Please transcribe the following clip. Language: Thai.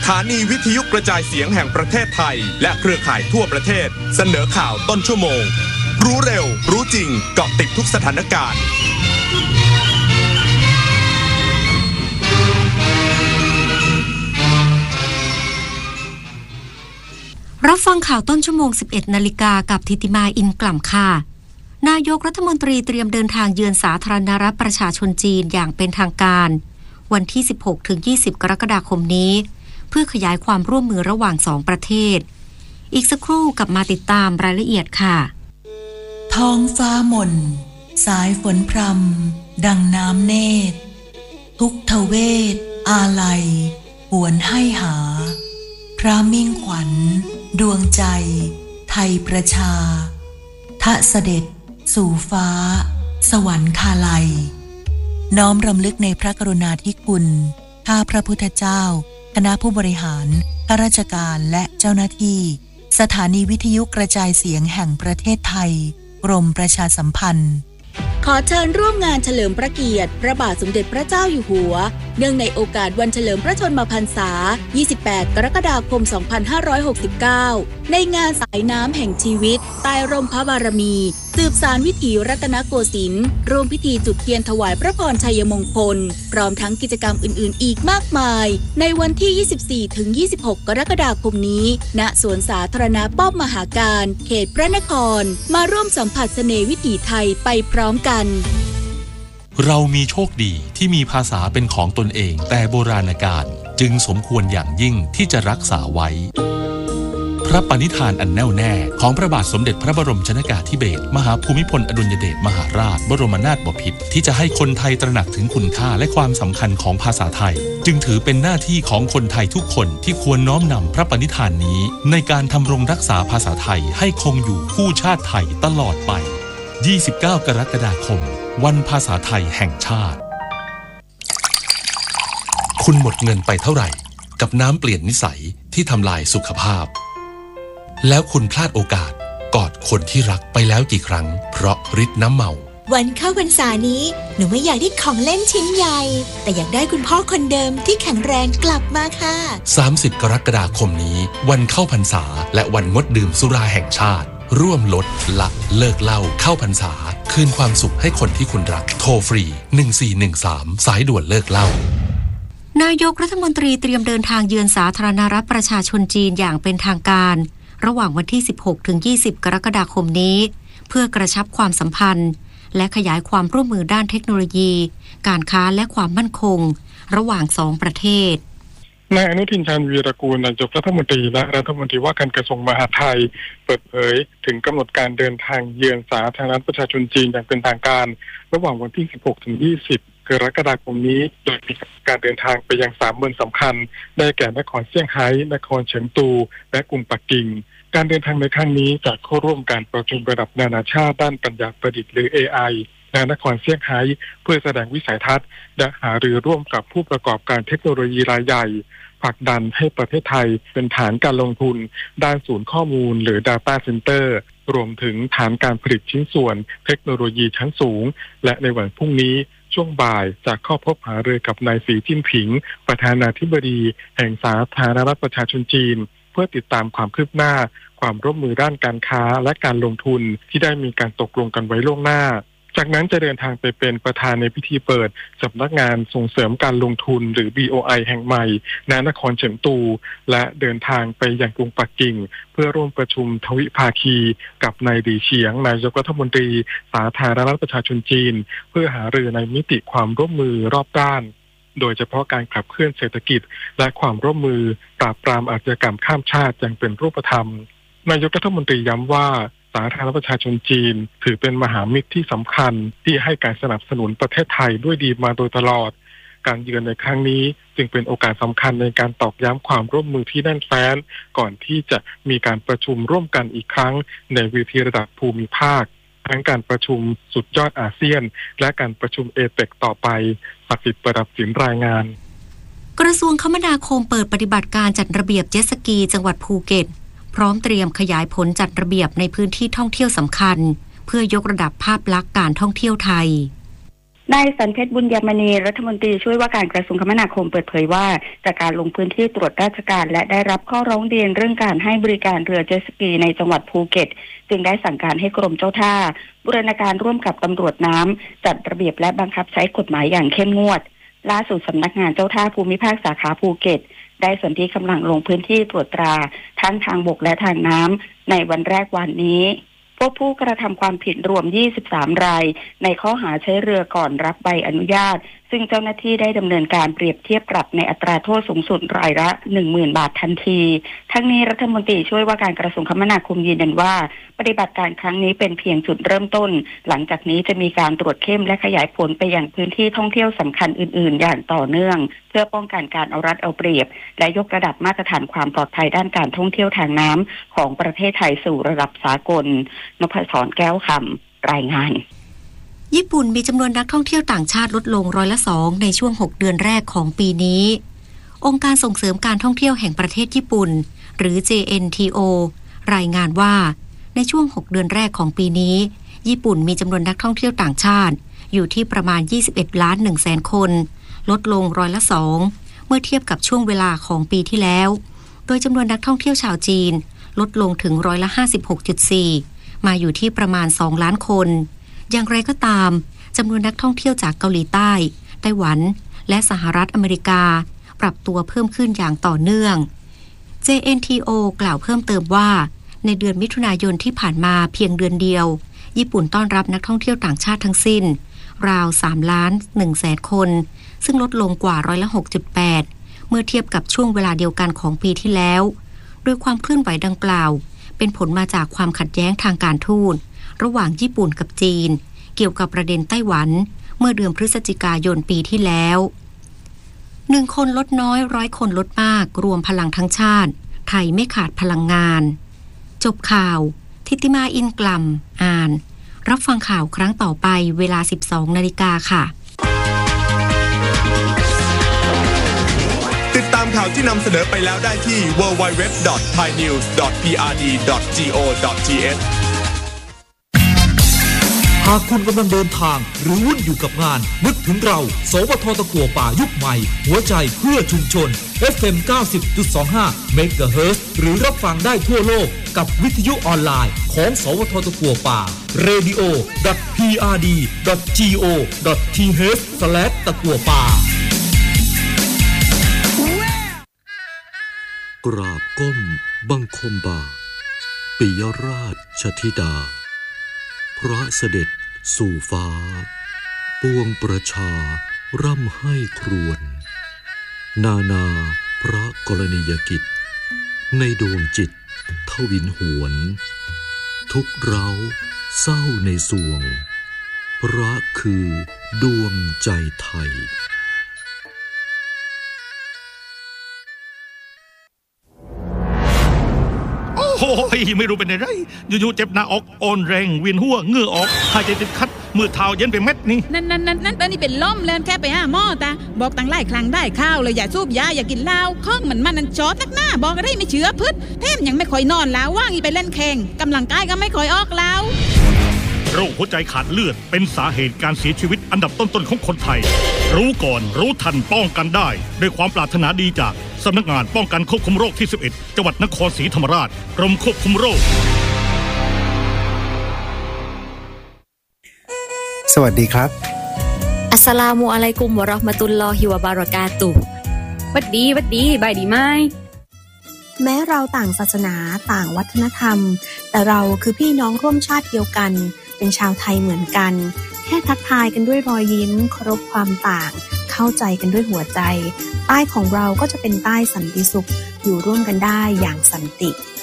ถานีวิทยุกระจายเสียงแห่งประเทศไทยและเครือข่ายทั่วประเทศเสนอข่าวต้นชั่วโมงรู้เร็วรู้จริงเกาะติดทุกสถานการณ์รับฟังข่าวต้นชั่วโมง 11 นาฬิกากับธิติมาอินกล่ำค่ะนายกรัฐมนตรีเตรียมเดินทางเยือนสาธารณรัฐประชาชนจีนอย่างเป็นทางการวันที่ 16-20 กรกฎาคมนี้เพื่อขยายความร่วมมือระหว่าง2ประเทศอีกสักครู่กลับมาติดตามรายละเอียดค่ะท้องฟ้าหม่นสายฝนพรำดังน้ำเนตรทุกทเวทอาลัยหวนให้หาพระมิ่งขวัญดวงใจไทยประชาทะเสด็จสู่ฟ้าสวรรคาลัยน้อมรำลึกในพระกรุณาธิคุณข้าพระพุทธเจ้าคณะผู้บริหารข้าราชการและเจ้าหน้าที่สถานีวิทยุกระจายเสียงแห่งประเทศไทยกรมประชาสัมพันธ์ขอเชิญร่วมงานเฉลิมพระเกียรติพระบาทสมเด็จพระเจ้าอยู่หัวเนื่องในโอกาสวันเฉลิมพระชนมพรรษา 28 กรกฎาคม 2569 ในงานสายน้ำแห่งชีวิตใต้ร่มพระบารมีสืบสานวิถีรัตนโกสินทร์ร่วมพิธีจุดเทียนถวายพระพรชัยมงคลพร้อมทั้งกิจกรรมอื่นๆอีกมากมายในวันที่ 24-26 กรกฎาคมนี้ณสวนสาธารณะป้อมมหาการเขตพระนครมาร่วมสัมผัสเสน่ห์วิถีไทยไปพร้อมกันเรามีโชคดีที่มีภาษาเป็นของตนเองแต่โบราณกาลจึงสมควรอย่างยิ่งที่จะรักษาไว้พระปณิธานอันแน่วแน่ของพระบาทสมเด็จพระบรมชนกาธิเบศรมหาภูมิพลอดุลยเดชมหาราชบรมนาถบพิตรที่จะให้คนไทยตระหนักถึงคุณค่าและความสำคัญของภาษาไทยจึงถือเป็นหน้าที่ของคนไทยทุกคนที่ควรน้อมนำพระปณิธานนี้ในการทำรงรักษาภาษาไทยให้คงอยู่คู่ชาติไทยตลอดไป29 กรกฎาคมวันภาษาไทยแห่งชาติคุณหมดเงินไปเท่าไหร่กับน้ำเปลี่ยนนิสัยที่ทำลายสุขภาพแล้วคุณพลาดโอกาสกอดคนที่รักไปแล้วกี่ครั้งเพราะฤทธิ์น้ำเมาวันเข้าพรรษานี้หนูไม่อยากได้ของเล่นชิ้นใหญ่แต่อยากได้คุณพ่อคนเดิมที่แข็งแรงกลับมาค่ะ 30 กรกฎาคมนี้วันเข้าพรรษาและวันงดดื่มสุราแห่งชาติร่วมลดละเลิกเหล้าเข้าพรรษาคืนความสุขให้คนที่คุณรักโทรฟรี1413สายด่วนเลิกเหล้านายกรัฐมนตรีเตรียมเดินทางเยือนสาธารณรัฐประชาชนจีนอย่างเป็นทางการระหว่างวันที่ 16-20 กรกฎาคมนี้เพื่อกระชับความสัมพันธ์และขยายความร่วมมือด้านเทคโนโลยีการค้าและความมั่นคงระหว่าง2ประเทศนายอนุทินชาญวีรกูลนายกรัฐมนตรีและรัฐมนตรีว่าการกระทรวงมหาดไทยเปิดเผยถึงกำหนดการเดินทางเยือนสาธารณรัฐประชาชนจีนอย่างเป็นทางการระหว่างวันที่ 16-20 กรกฎาคมนี้โดยมีการเดินทางไปยัง3เมืองสำคัญได้แก่นครเซี่ยงไฮ้นครเฉิงตูและกรุงปักกิ่งการเดินทางในครั้งนี้จะเข้าร่วมการประชุมระดับนานาชาติด้านปัญญาประดิษฐ์หรือ AI ณนครเซี่ยงไฮ้เพื่อแสดงวิสัยทัศน์และหารือร่วมกับผู้ประกอบการเทคโนโลยีรายใหญ่ผลักดันให้ประเทศไทยเป็นฐานการลงทุนด้านศูนย์ข้อมูลหรือ Data Center รวมถึงฐานการผลิตชิ้นส่วนเทคโนโลยีชั้นสูงและในวันพรุ่งนี้ช่วงบ่ายจะเข้าพบหารือกับนายสีจิ้นผิงประธานาธิบดีแห่งสาธารณรัฐประชาชนจีนเพื่อติดตามความคืบหน้าความร่วมมือด้านการค้าและการลงทุนที่ได้มีการตกลงกันไว้ล่วงหน้าจากนั้นจะเดินทางไปเป็นประธานในพิธีเปิดสำนักงานส่งเสริมการลงทุนหรือ BOI แห่งใหม่ณนครเฉิงตูและเดินทางไปยังกรุงปักกิ่งเพื่อร่วมประชุมทวิภาคีกับนายหลี่เฉียงนายกรัฐมนตรีสาธารณรัฐประชาชนจีนเพื่อหารือในมิติความร่วมมือรอบด้านโดยเฉพาะการขับเคลื่อนเศรษฐกิจและความร่วมมือปราบปรามอาชญากรรมข้ามชาติอย่างเป็นรูปธรรมนายกรัฐมนตรีย้ำว่าสาธารณรัฐประชาชนจีนถือเป็นมหามิตรที่สำคัญที่ให้การสนับสนุนประเทศไทยด้วยดีมาโดยตลอดการเยือนในครั้งนี้จึงเป็นโอกาสสำคัญในการตอกย้ำความร่วมมือที่แน่นแฟ้นก่อนที่จะมีการประชุมร่วมกันอีกครั้งในเวทีระดับภูมิภาคทั้งการประชุมสุดยอดอาเซียนและการประชุมเอเปกต่อไปศักดิ์สิทธิ์ประดับสินรายงานกระทรวงคมนาคมเปิดปฏิบัติการจัดระเบียบเจ็ตสกีจังหวัดภูเก็ตพร้อมเตรียมขยายผลจัดระเบียบในพื้นที่ท่องเที่ยวสำคัญเพื่อยกระดับภาพลักษณ์การท่องเที่ยวไทยนายสันเพชรบุญยมณีรัฐมนตรีช่วยว่าการกระทรวงคมนาคมเปิดเผยว่าจากการลงพื้นที่ตรวจราชการและได้รับข้อร้องเรียนเรื่องการให้บริการเรือเจ็ตสกีในจังหวัดภูเก็ตจึงได้สั่งการให้กรมเจ้าท่าบูรณาการร่วมกับตำรวจน้ำจัดระเบียบและบังคับใช้กฎหมายอย่างเข้มงวดล่าสุดสำนักงานเจ้าท่าภูมิภาคสาขาภูเก็ตได้สนที่กำลังลงพื้นที่ตรวจตราทั้งทางบกและทางน้ำในวันแรกวันนี้พบผู้กระทำความผิดรวม23รายในข้อหาใช้เรือก่อนรับใบอนุญาตซึ่งเจ้าหน้าที่ได้ดำเนินการเปรียบเทียบปรับในอัตราโทษสูงสุดรายละ 10,000 บาททันทีทั้งนี้รัฐมนตรีช่วยว่าการกระทรวงคมนาคมยืนยันว่าปฏิบัติการครั้งนี้เป็นเพียงจุดเริ่มต้นหลังจากนี้จะมีการตรวจเข้มและขยายผลไปยังพื้นที่ท่องเที่ยวสำคัญอื่นๆอย่างต่อเนื่องเพื่อป้องกันการเอารัดเอาเปรียบและยกระดับมาตรฐานความปลอดภัยด้านการท่องเที่ยวทางน้ำของประเทศไทยสู่ระดับสากลนพศรแก้วคำรายงานญี่ปุ่นมีจำนวนนักท่องเที่ยวต่างชาติลดลง2%ในช่วง6เดือนแรกของปีนี้องค์การส่งเสริมการท่องเที่ยวแห่งประเทศญี่ปุ่นหรือ JNTO รายงานว่าในช่วง6เดือนแรกของปีนี้ญี่ปุ่นมีจำนวนนักท่องเที่ยวต่างชาติอยู่ที่ประมาณ 21.1 คนลดลง2%เมื่อเทียบกับช่วงเวลาของปีที่แล้วโดยจำนวนนักท่องเที่ยวชาวจีนลดลงถึง56.4 มาอยู่ที่ประมาณ2ล้านคนอย่างไรก็ตามจำนวนนักท่องเที่ยวจากเกาหลีใต้ไต้หวันและสหรัฐอเมริกาปรับตัวเพิ่มขึ้นอย่างต่อเนื่อง JNTO กล่าวเพิ่มเติมว่าในเดือนมิถุนายนที่ผ่านมาเพียงเดือนเดียวญี่ปุ่นต้อนรับนักท่องเที่ยวต่างชาติทั้งสิ้นราว 3,100,000 คนซึ่งลดลงกว่า 6.8% เมื่อเทียบกับช่วงเวลาเดียวกันของปีที่แล้วโดยความเคลื่อนไหวดังกล่าวเป็นผลมาจากความขัดแย้งทางการทูตระหว่างญี่ปุ่นกับจีนเกี่ยวกับประเด็นไต้หวันเมื่อเดือนพฤศจิกายนปีที่แล้ว1คนลดน้อย100คนลดมากรวมพลังทั้งชาติไทยไม่ขาดพลังงานจบข่าวทิติมาอินกล่ำอ่านรับฟังข่าวครั้งต่อไปเวลา 12:00 น.ค่ะติดตามข่าวที่นำเสนอไปแล้วได้ที่ www.thainews.prd.go.th หากคุณกำลังเดินทางหรือวุ่นอยู่กับงานนึกถึงเราสวท.ตะกั่วป่ายุคใหม่หัวใจเพื่อชุมชน FM 90.25 เมกะเฮิรตซ์หรือรับฟังได้ทั่วโลกกับวิทยุออนไลน์ของสวท.ตะกั่วป่า radio.prd.go.th ตะกั่วป่ากราบก้มบังคมบาทปิยราชธิดาพระเสด็จสู่ฟ้าปวงประชาร่ำให้ครวญนาพระกรณียกิจในดวงจิตทวินหวนทุกเร้าเศร้าในสวงพระคือดวงใจไทยโอ้ยไม่รู้เป็นอะไรอยู่ๆเจ็บหน้าอกอ่อนแรงเวียนหัวเหงื่อออกหายใจติดขัดมือเท้าเย็นเป็นเม็ดนี่นั่นนี่เป็นล้มแล้วแค่ไปหาหมอตาบอกตั้งหลายครั้งได้ข้าวเลยอย่าสูบยาอย่ากินเหล้าข้องมันนั่นจอดนักหน้าบอกอะไรไม่เชื่อพึ่แถมยังไม่ค่อยนอนแล้วว่างอีไปเล่นแข่งกำลังกายก็ไม่ค่อยออกแล้วโรคหัวใจขาดเลือดเป็นสาเหตุการเสียชีวิตอันดับต้นๆของคนไทยรู้ก่อนรู้ทันป้องกันได้ด้วยความปรารถนาดีจากสำนักงานป้องกันควบคุมโรคที่11จังหวัดนครศรีธรรมราชกรมควบคุมโรคสวัสดีครับอัสสลามุอะลัยกุมวะเราะห์มะตุลลอฮิวะบะเราะกาตุฮ์วัดดีบายดีไหมแม้เราต่างศาสนาต่างวัฒนธรรมแต่เราคือพี่น้องร่วมชาติเดียวกันเป็นชาวไทยเหมือนกันแค่ทักทายกันด้วยรอยยิ้มเคารพความต่างเข้าใจกันด้วยหัวใจใต้ของเราก็จะเป็นใต้สันติสุขอยู่ร่วมกันได้อย่างสันติ